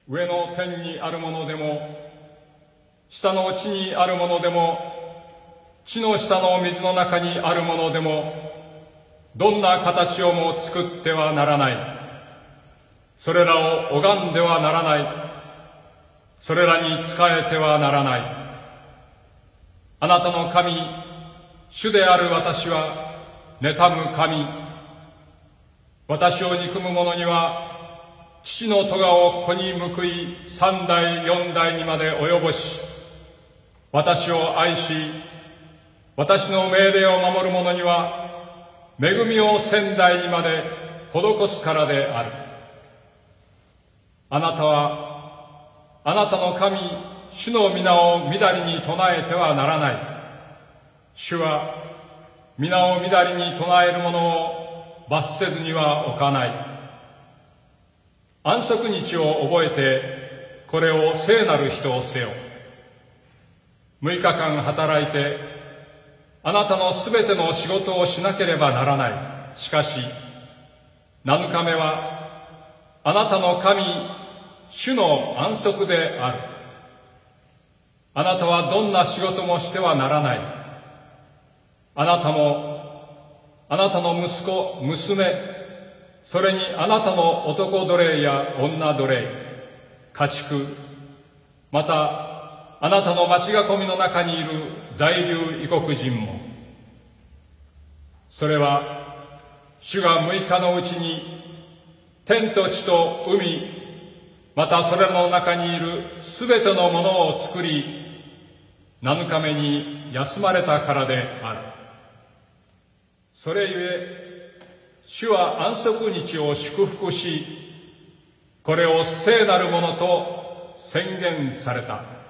上の天にあるものでも、下の地にあるものでも、地の下の水の中にあるものでも、どんな形をも作ってはならない。それらを拝んではならない。それらに仕えてはならない。あなたの神、主である私は、妬む神。私を憎む者には、父の咎を子に報い、3代4代にまで及ぼし、私を愛し、私の命令を守る者には、恵みを1000代にまで施すからである。あなたは、あなたの神、主の皆をみだりに唱えてはならない。主は、皆をみだりに唱える者を罰せずには置かない。安息日を覚えて、これを聖なる日とせよ。6日間働いて、あなたのすべての仕事をしなければならない。しかし、7日目は、あなたの神、主の安息である。あなたはどんな仕事もしてはならない。あなたも、あなたの息子、娘、それにあなたの男奴隷や女奴隷、家畜、またあなたの町囲みの中にいる在留異国人も、それは主が6日のうちに天と地と海、またそれらの中にいるすべてのものを作り、7日目に休まれたからである。それゆえ主は安息日を祝福し、これを聖なるものと宣言された。